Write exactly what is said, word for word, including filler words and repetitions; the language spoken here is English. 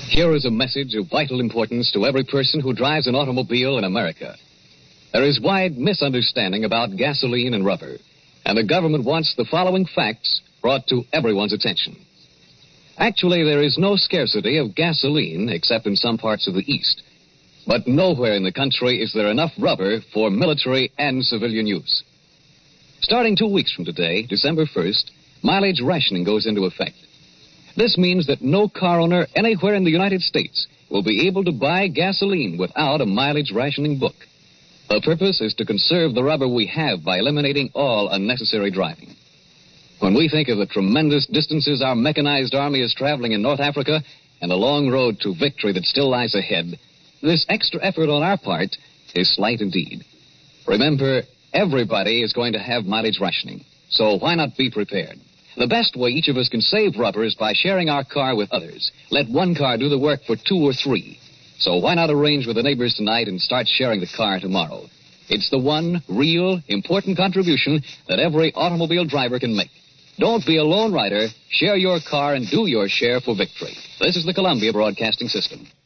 Here is a message of vital importance to every person who drives an automobile in America. There is wide misunderstanding about gasoline and rubber, and the government wants the following facts brought to everyone's attention. Actually, there is no scarcity of gasoline except in some parts of the East. But nowhere in the country is there enough rubber for military and civilian use. Starting two weeks from today, December first, mileage rationing goes into effect. This means that no car owner anywhere in the United States will be able to buy gasoline without a mileage rationing book. The purpose is to conserve the rubber we have by eliminating all unnecessary driving. When we think of the tremendous distances our mechanized army is traveling in North Africa and the long road to victory that still lies ahead, this extra effort on our part is slight indeed. Remember, everybody is going to have mileage rationing, so why not be prepared? The best way each of us can save rubber is by sharing our car with others. Let one car do the work for two or three. So why not arrange with the neighbors tonight and start sharing the car tomorrow? It's the one real, important contribution that every automobile driver can make. Don't be a lone rider. Share your car and do your share for victory. This is the Columbia Broadcasting System.